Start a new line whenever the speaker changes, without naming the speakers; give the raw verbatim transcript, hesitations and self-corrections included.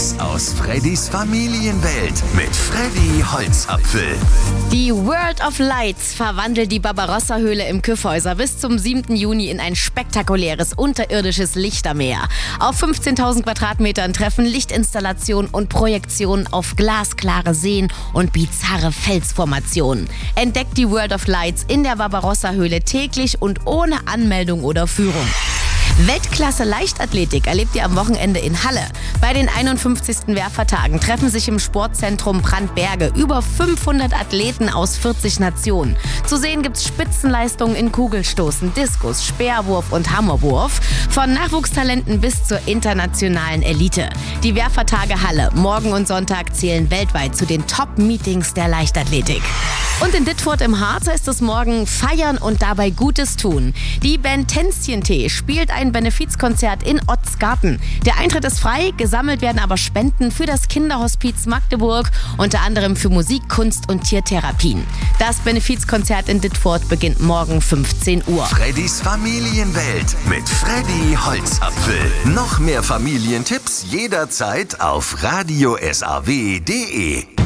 Tipps aus Freddys Familienwelt mit Freddy Holzapfel.
Die World of Lights verwandelt die Barbarossa-Höhle im Kyffhäuser bis zum siebten Juni in ein spektakuläres unterirdisches Lichtermeer. Auf fünfzehntausend Quadratmetern treffen Lichtinstallationen und Projektionen auf glasklare Seen und bizarre Felsformationen. Entdeckt die World of Lights in der Barbarossa-Höhle täglich und ohne Anmeldung oder Führung. Weltklasse Leichtathletik erlebt ihr am Wochenende in Halle. Bei den einundfünfzigsten Werfertagen treffen sich im Sportzentrum Brandberge über fünfhundert Athleten aus vierzig Nationen. Zu sehen gibt's Spitzenleistungen in Kugelstoßen, Diskus, Speerwurf und Hammerwurf. Von Nachwuchstalenten bis zur internationalen Elite. Die Werfertage Halle, morgen und Sonntag, zählen weltweit zu den Top-Meetings der Leichtathletik. Und in Dittfurt im Harz ist es morgen Feiern und dabei Gutes tun. Die Band Tänzchentee spielt ein Benefizkonzert in Otzgarten. Der Eintritt ist frei, gesammelt werden aber Spenden für das Kinderhospiz Magdeburg, unter anderem für Musik, Kunst und Tiertherapien. Das Benefizkonzert in Dittfurt beginnt morgen fünfzehn Uhr.
Freddys Familienwelt mit Freddy Holzapfel. Noch mehr Familientipps jederzeit auf radio s a w punkt d e.